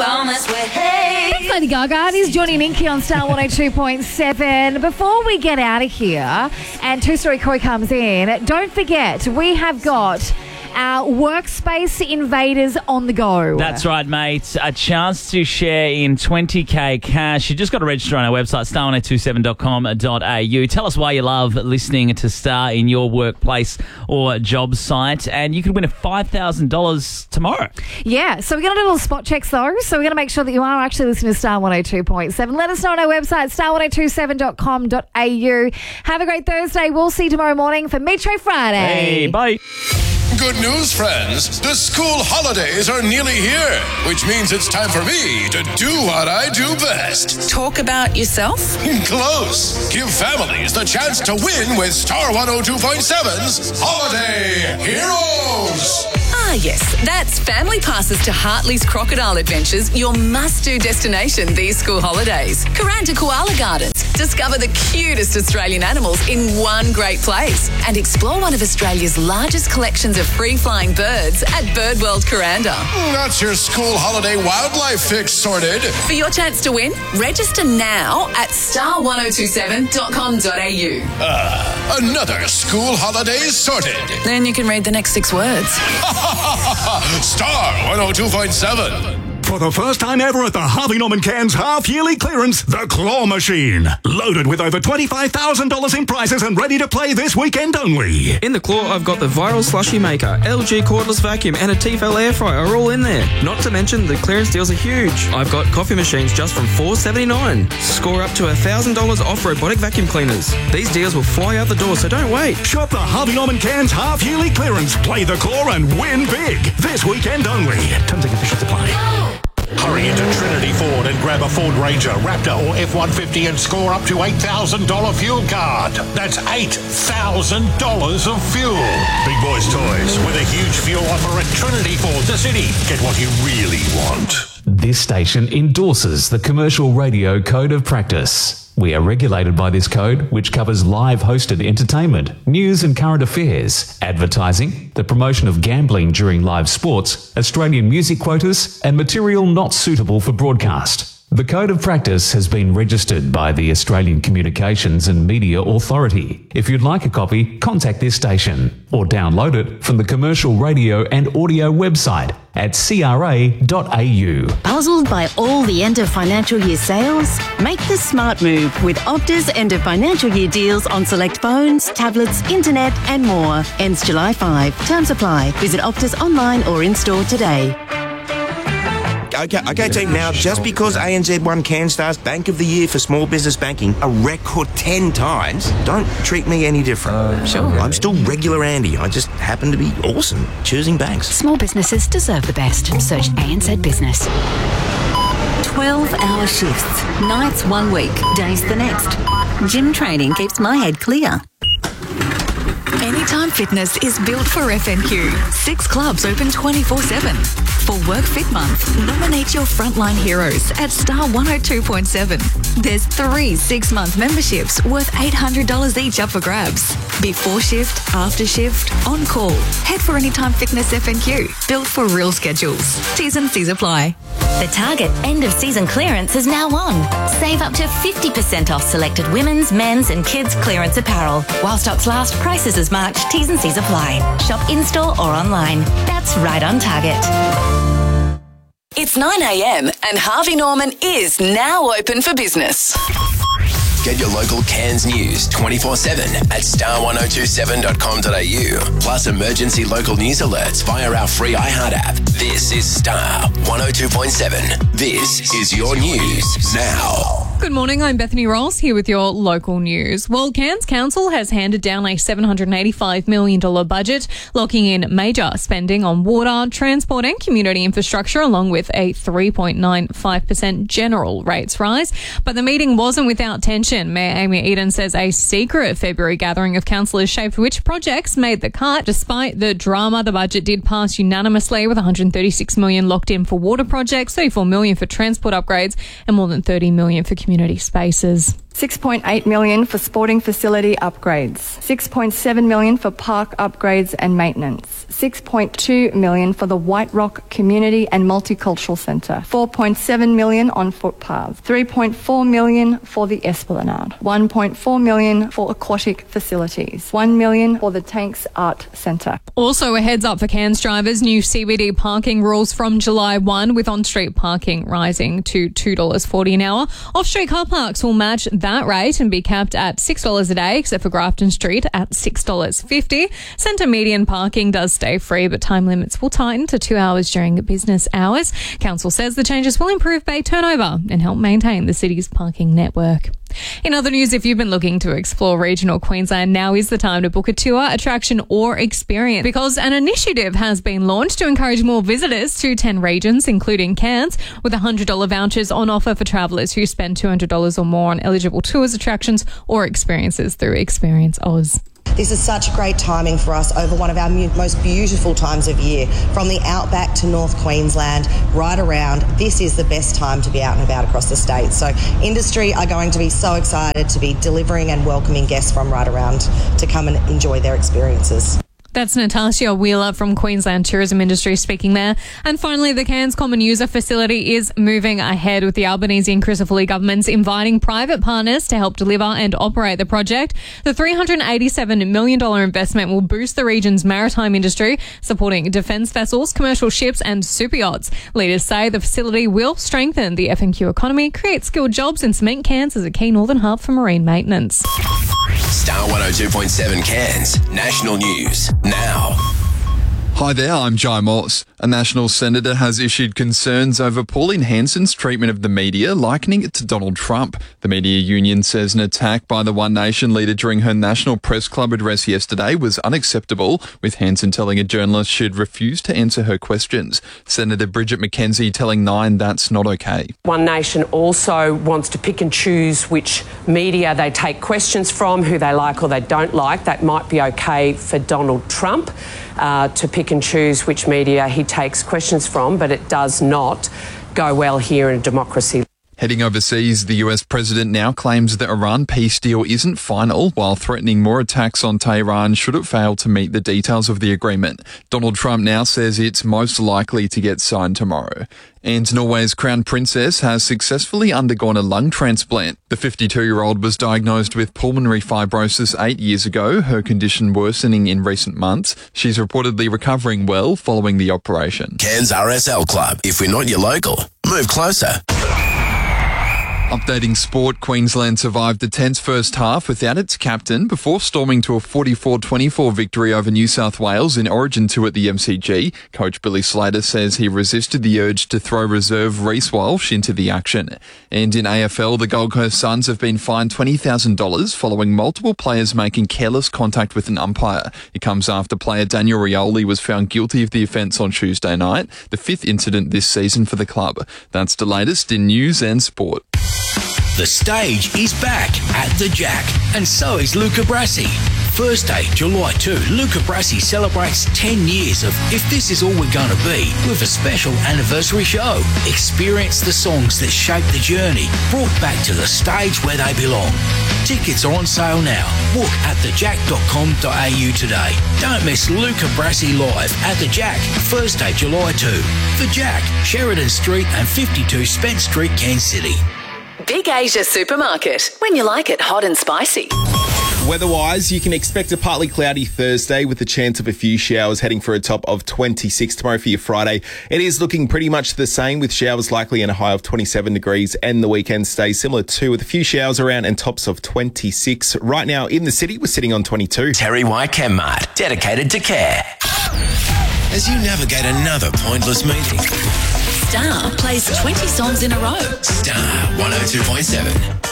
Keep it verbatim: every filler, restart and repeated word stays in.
bonus way. Hey. That's Lady Gaga. It is Johnny and Inky on Star one oh two point seven. Before we get out of here and Two Story Corey comes in, don't forget we have got our workspace invaders on the go. That's right, mate. A chance to share in twenty K cash. You just got to register on our website, star one oh two seven dot com dot a u. Tell us why you love listening to Star in your workplace or job site, and you could win a five thousand dollars tomorrow. Yeah, so we're going to do little spot checks, though. So we're going to make sure that you are actually listening to Star one oh two point seven. Let us know on our website, star one oh two seven dot com dot a u. Have a great Thursday. We'll see you tomorrow morning for Metro Friday. Hey, bye. Good news, friends. The school holidays are nearly here, which means it's time for me to do what I do best. Talk about yourself? Close. Give families the chance to win with Star one oh two point seven's Holiday Heroes. Ah, yes. That's family passes to Hartley's Crocodile Adventures, your must-do destination these school holidays. Kuranda Koala Gardens. Discover the cutest Australian animals in one great place. And explore one of Australia's largest collections of free-flying birds at Birdworld Kuranda. That's your school holiday wildlife fix sorted. For your chance to win, register now at star one oh two seven dot com dot a u. Ah, another school holiday sorted. Then you can read the next six words. Star one oh two point seven. For the first time ever at the Harvey Norman Cairns half-yearly clearance, the Claw Machine. Loaded with over twenty-five thousand dollars in prizes and ready to play this weekend only. In the Claw, I've got the Viral Slushy Maker, L G Cordless Vacuum and a Tefal Air Fryer are all in there. Not to mention the clearance deals are huge. I've got coffee machines just from four dollars seventy-nine. Score up to one thousand dollars off robotic vacuum cleaners. These deals will fly out the door, so don't wait. Shop the Harvey Norman Cairns half-yearly clearance. Play the Claw and win big. This weekend only. Terms and conditions apply. Hurry into Trinity Ford and grab a Ford Ranger, Raptor or F one fifty and score up to eight thousand dollars fuel card. That's eight thousand dollars of fuel. Big Boys Toys with a huge fuel offer at Trinity Ford, the city. Get what you really want. This station endorses the Commercial Radio Code of Practice. We are regulated by this code, which covers live hosted entertainment, news and current affairs, advertising, the promotion of gambling during live sports, Australian music quotas, and material not suitable for broadcast. The Code of Practice has been registered by the Australian Communications and Media Authority. If you'd like a copy, contact this station or download it from the Commercial Radio and Audio website at c r a dot a u. Puzzled by all the end of financial year sales? Make the smart move with Opta's end of financial year deals on select phones, tablets, internet and more. Ends July fifth. Terms apply. Visit Opta's online or in-store today. Okay, okay, team. Now, just because A N Z won CanStar's Bank of the Year for small business banking a record ten times, don't treat me any different. Uh, sure. I'm still regular Andy. I just happen to be awesome choosing banks. Small businesses deserve the best. Search A N Z Business. twelve-hour shifts. Nights one week, days the next. Gym training keeps my head clear. Anytime Fitness is built for F N Q. Six clubs open twenty-four seven. For Work Fit Month, nominate your frontline heroes at Star one oh two point seven. There's three six-month memberships worth eight hundred dollars each up for grabs. Before shift, after shift, on call. Head for Anytime Fitness F N Q. Built for real schedules. T's and C's apply. The Target end of season clearance is now on. Save up to fifty percent off selected women's, men's and kids clearance apparel. While stocks last, prices as marked, T's and C's apply. Shop in-store or online. That's right on Target. It's nine a m and Harvey Norman is now open for business. Get your local Cairns news twenty-four seven at star one oh two seven dot com dot a u. Plus emergency local news alerts via our free iHeart app. This is Star one oh two point seven. This is your news now. Good morning, I'm Bethany Ross here with your local news. Well, Cairns Council has handed down a seven hundred eighty-five million dollars budget, locking in major spending on water, transport and community infrastructure, along with a three point nine five percent general rates rise. But the meeting wasn't without tension. Mayor Amy Eden says a secret February gathering of councillors shaped which projects made the cut. Despite the drama, the budget did pass unanimously with one hundred thirty-six million dollars locked in for water projects, thirty-four million dollars for transport upgrades and more than thirty million dollars for community spaces. six point eight million dollars for sporting facility upgrades, six point seven million dollars for park upgrades and maintenance, six point two million dollars for the White Rock Community and Multicultural Centre, four point seven million dollars on footpaths, three point four million dollars for the Esplanade, one point four million dollars for aquatic facilities, one million dollars for the Tanks Art Centre. Also, a heads up for Cairns drivers, new C B D parking rules from July first, with on-street parking rising to two dollars forty an hour. Off-street car parks will match that rate and be capped at six dollars a day, except for Grafton Street at six dollars fifty. Centre median parking does stay free, but time limits will tighten to two hours during business hours. Council says the changes will improve bay turnover and help maintain the city's parking network. In other news, if you've been looking to explore regional Queensland, now is the time to book a tour, attraction or experience, because an initiative has been launched to encourage more visitors to ten regions, including Cairns, with one hundred dollars vouchers on offer for travellers who spend two hundred dollars or more on eligible tours, attractions or experiences through Experience Oz. This is such great timing for us over one of our most beautiful times of year. From the outback to North Queensland, right around, this is the best time to be out and about across the state. So industry are going to be so excited to be delivering and welcoming guests from right around to come and enjoy their experiences. That's Natasha Wheeler from Queensland Tourism Industry speaking there. And finally, the Cairns Common User Facility is moving ahead, with the Albanese and Crisafulli governments inviting private partners to help deliver and operate the project. The three hundred eighty-seven million dollars investment will boost the region's maritime industry, supporting defence vessels, commercial ships and super yachts. Leaders say the facility will strengthen the F and Q economy, create skilled jobs and cement Cairns as a key northern hub for marine maintenance. Star one oh two point seven Cairns, national news now. Hi there, I'm Jai Morse. A National Senator has issued concerns over Pauline Hanson's treatment of the media, likening it to Donald Trump. The media union says an attack by the One Nation leader during her National Press Club address yesterday was unacceptable, with Hanson telling a journalist she'd refuse to answer her questions. Senator Bridget McKenzie telling Nine that's not okay. One Nation also wants to pick and choose which media they take questions from, who they like or they don't like. That might be okay for Donald Trump. Uh, to pick and choose which media he takes questions from, but it does not go well here in a democracy. Heading overseas, the U S president now claims the Iran peace deal isn't final, while threatening more attacks on Tehran should it fail to meet the details of the agreement. Donald Trump now says it's most likely to get signed tomorrow. And Norway's crown princess has successfully undergone a lung transplant. The fifty-two-year-old was diagnosed with pulmonary fibrosis eight years ago, her condition worsening in recent months. She's reportedly recovering well following the operation. Cairns R S L Club. If we're not your local, move closer. Updating sport, Queensland survived the tense first half without its captain before storming to a forty-four twenty-four victory over New South Wales in Origin two at the M C G. Coach Billy Slater says he resisted the urge to throw reserve Reece Walsh into the action. And in A F L, the Gold Coast Suns have been fined twenty thousand dollars following multiple players making careless contact with an umpire. It comes after player Daniel Rioli was found guilty of the offence on Tuesday night, the fifth incident this season for the club. That's the latest in news and sport. The stage is back at the Jack, and so is Luca Brasi. Thursday, July second, Luca Brasi celebrates ten years of If This Is All We're Gonna Be with a special anniversary show. Experience the songs that shape the journey, brought back to the stage where they belong. Tickets are on sale now. Book at the jack dot com dot a u today. Don't miss Luca Brasi live at the Jack, Thursday, July second. The Jack, Sheridan Street and fifty-two Spence Street, Cairns City. Big Asia Supermarket, when you like it hot and spicy. Weather-wise, you can expect a partly cloudy Thursday with a chance of a few showers, heading for a top of twenty-six tomorrow for your Friday. It is looking pretty much the same, with showers likely and a high of twenty-seven degrees, and the weekend stays similar too, with a few showers around and tops of twenty-six. Right now in the city, we're sitting on twenty-two. Terry White Chemmart, dedicated to care. As you navigate another pointless meeting, Star plays twenty songs in a row. Star one oh two point seven.